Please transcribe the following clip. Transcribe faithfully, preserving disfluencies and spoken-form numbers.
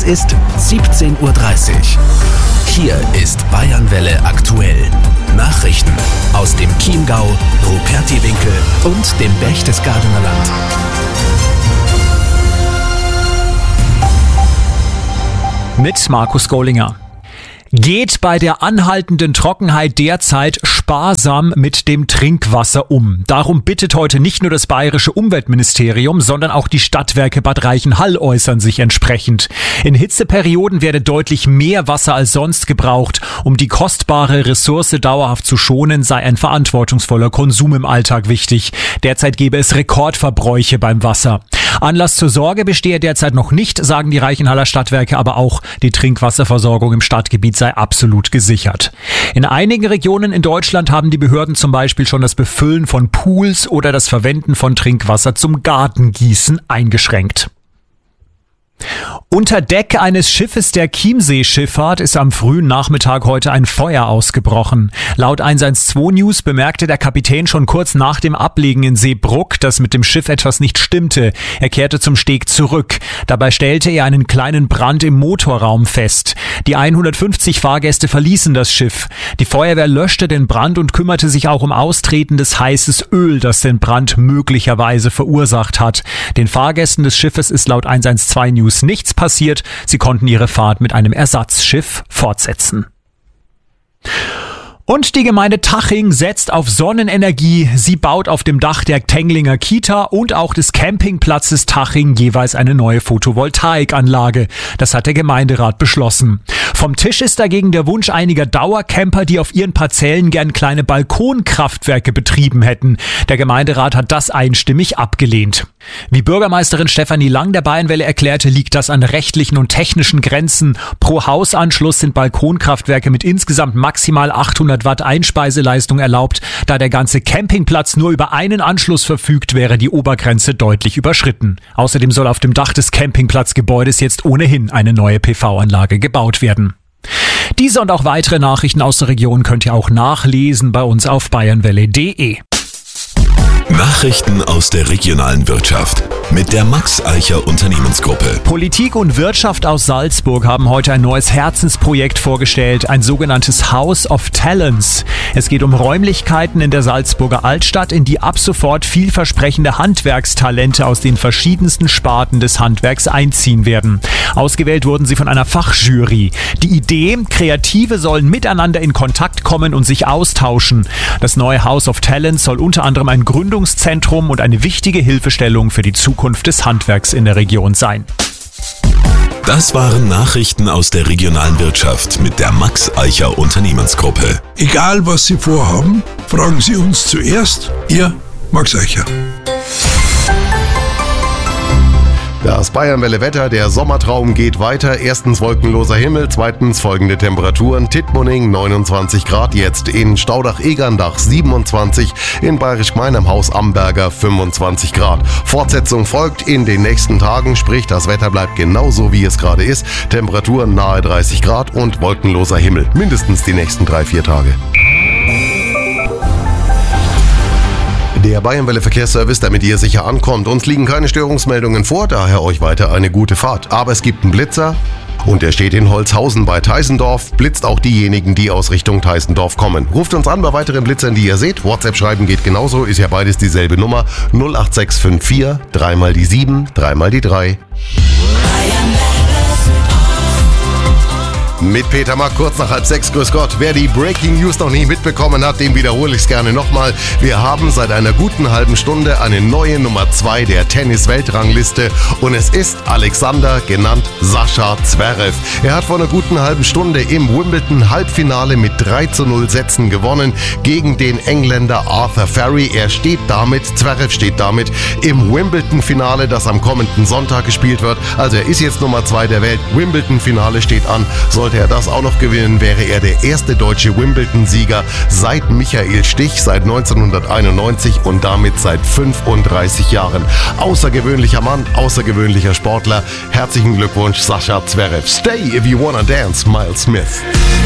Es ist siebzehn Uhr dreißig. Hier ist Bayernwelle aktuell. Nachrichten aus dem Chiemgau, Rupertiwinkel und dem Berchtesgadener Land. Mit Markus Gollinger. Geht bei der anhaltenden Trockenheit derzeit sparsam mit dem Trinkwasser um. Darum bittet heute nicht nur das bayerische Umweltministerium, sondern auch die Stadtwerke Bad Reichenhall äußern sich entsprechend. In Hitzeperioden werde deutlich mehr Wasser als sonst gebraucht. Um die kostbare Ressource dauerhaft zu schonen, sei ein verantwortungsvoller Konsum im Alltag wichtig. Derzeit gebe es Rekordverbräuche beim Wasser. Anlass zur Sorge bestehe derzeit noch nicht, sagen die Reichenhaller Stadtwerke, aber auch die Trinkwasserversorgung im Stadtgebiet sei absolut gesichert. In einigen Regionen in Deutschland haben die Behörden zum Beispiel schon das Befüllen von Pools oder das Verwenden von Trinkwasser zum Gartengießen eingeschränkt. Unter Deck eines Schiffes der Chiemsee-Schifffahrt ist am frühen Nachmittag heute ein Feuer ausgebrochen. Laut eins eins zwei News bemerkte der Kapitän schon kurz nach dem Ablegen in Seebruck, dass mit dem Schiff etwas nicht stimmte. Er kehrte zum Steg zurück. Dabei stellte er einen kleinen Brand im Motorraum fest. Die hundertfünfzig Fahrgäste verließen das Schiff. Die Feuerwehr löschte den Brand und kümmerte sich auch um austretendes heißes Öl, das den Brand möglicherweise verursacht hat. Den Fahrgästen des Schiffes ist laut eins eins zwei News nichts passiert. Sie konnten ihre Fahrt mit einem Ersatzschiff fortsetzen. Und die Gemeinde Taching setzt auf Sonnenenergie. Sie baut auf dem Dach der Tenglinger Kita und auch des Campingplatzes Taching jeweils eine neue Photovoltaikanlage. Das hat der Gemeinderat beschlossen. Vom Tisch ist dagegen der Wunsch einiger Dauercamper, die auf ihren Parzellen gern kleine Balkonkraftwerke betrieben hätten. Der Gemeinderat hat das einstimmig abgelehnt. Wie Bürgermeisterin Stefanie Lang der Bayernwelle erklärte, liegt das an rechtlichen und technischen Grenzen. Pro Hausanschluss sind Balkonkraftwerke mit insgesamt maximal achthundert Watt Einspeiseleistung erlaubt. Da der ganze Campingplatz nur über einen Anschluss verfügt, wäre die Obergrenze deutlich überschritten. Außerdem soll auf dem Dach des Campingplatzgebäudes jetzt ohnehin eine neue P V-Anlage gebaut werden. Diese und auch weitere Nachrichten aus der Region könnt ihr auch nachlesen bei uns auf bayernwelle punkt de. Nachrichten aus der regionalen Wirtschaft mit der Max Eicher Unternehmensgruppe. Politik und Wirtschaft aus Salzburg haben heute ein neues Herzensprojekt vorgestellt, ein sogenanntes House of Talents. Es geht um Räumlichkeiten in der Salzburger Altstadt, in die ab sofort vielversprechende Handwerkstalente aus den verschiedensten Sparten des Handwerks einziehen werden. Ausgewählt wurden sie von einer Fachjury. Die Idee, Kreative sollen miteinander in Kontakt kommen und sich austauschen. Das neue House of Talents soll unter anderem ein Gründungszentrum und eine wichtige Hilfestellung für die Zukunft des Handwerks in der Region sein. Das waren Nachrichten aus der regionalen Wirtschaft mit der Max Eicher Unternehmensgruppe. Egal was Sie vorhaben, fragen Sie uns zuerst. Ihr Max Eicher. Das Bayernwelle-Wetter, der Sommertraum geht weiter. Erstens wolkenloser Himmel, zweitens folgende Temperaturen. Tittmoning neunundzwanzig Grad jetzt, in Staudach-Egerndach siebenundzwanzig, in Bayerisch-Gmein am Haus Amberger fünfundzwanzig Grad. Fortsetzung folgt in den nächsten Tagen, sprich das Wetter bleibt genauso wie es gerade ist. Temperaturen nahe dreißig Grad und wolkenloser Himmel, mindestens die nächsten drei, vier Tage. Der Bayernwelle Verkehrsservice, damit ihr sicher ankommt. Uns liegen keine Störungsmeldungen vor, daher euch weiter eine gute Fahrt. Aber es gibt einen Blitzer und der steht in Holzhausen bei Teisendorf, blitzt auch diejenigen, die aus Richtung Teisendorf kommen. Ruft uns an bei weiteren Blitzern, die ihr seht. WhatsApp schreiben geht genauso, ist ja beides dieselbe Nummer. null acht sechs fünf vier, dreimal die sieben, dreimal die drei. Mit Peter Mack kurz nach halb sechs, grüß Gott. Wer die Breaking News noch nie mitbekommen hat, dem wiederhole ich es gerne nochmal. Wir haben seit einer guten halben Stunde eine neue Nummer zwei der Tennis-Weltrangliste und es ist Alexander, genannt Sascha Zverev. Er hat vor einer guten halben Stunde im Wimbledon-Halbfinale mit drei zu null Sätzen gewonnen gegen den Engländer Arthur Ferry. Er steht damit, Zverev steht damit im Wimbledon-Finale, das am kommenden Sonntag gespielt wird. Also er ist jetzt Nummer zwei der Welt. Wimbledon-Finale steht an. Sollte er das auch noch gewinnen, wäre er der erste deutsche Wimbledon-Sieger seit Michael Stich, seit neunzehnhunderteinundneunzig und damit seit fünfunddreißig Jahren. Außergewöhnlicher Mann, außergewöhnlicher Sportler. Herzlichen Glückwunsch, Sascha Zverev. Stay if you wanna dance, Miles Smith.